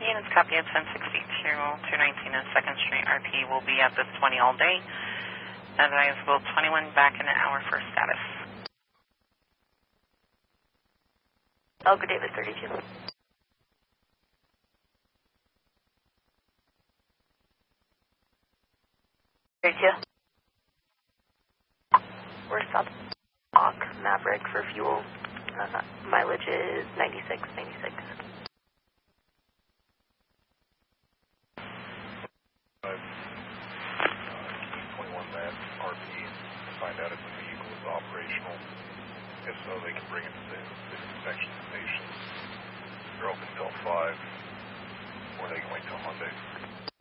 Units copy at 1062, 219 and 2nd Street. RP will be at this 20 all day. Advisable 21 back in an hour for status. Elgo Davis 32. 32. We're South Hawk Maverick for fuel. Mileage is 96. 21 man RP to find out if the vehicle is operational. If so, they can bring it to the inspection station. They're open till 5, or they can wait till Monday.